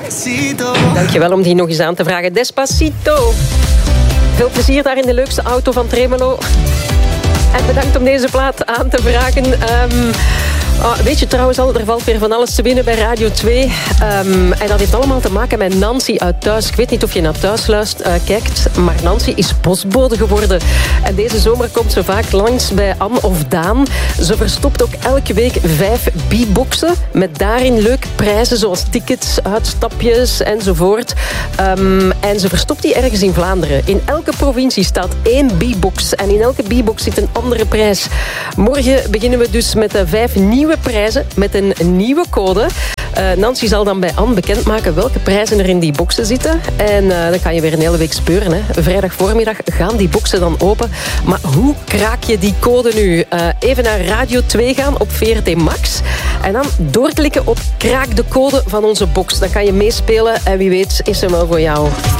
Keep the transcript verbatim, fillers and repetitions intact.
Dankjewel om die nog eens aan te vragen. Despacito. Veel plezier daar in de leukste auto van Tremelo. En bedankt om deze plaat aan te vragen. Um, oh, weet je trouwens al, er valt weer van alles te winnen bij Radio twee. Um, en dat heeft allemaal te maken met Nancy uit Thuis. Ik weet niet of je naar Thuis luistert, uh, kijkt, maar Nancy is postbode geworden. En deze zomer komt ze vaak langs bij Anne of Daan. Ze verstopt ook elke week vijf B-boxen met daarin leuke prijzen zoals tickets, uitstapjes enzovoort. Um, en ze verstopt die ergens in Vlaanderen. In elke provincie staat één B-box en in elke B-box zit een andere prijs. Morgen beginnen we dus met de vijf nieuwe prijzen met een nieuwe code. Uh, Nancy zal dan bij Anne bekendmaken welke prijzen er in die boxen zitten. En uh, dan kan je weer een hele week speuren. Hè. Vrijdag voormiddag gaan die boxen dan open. Maar hoe kraak je die code nu? Uh, even naar Radio twee gaan op V R T Max. En dan doorklikken op kraak de code van onze box. Dan kan je meespelen en wie weet is hem wel voor jou.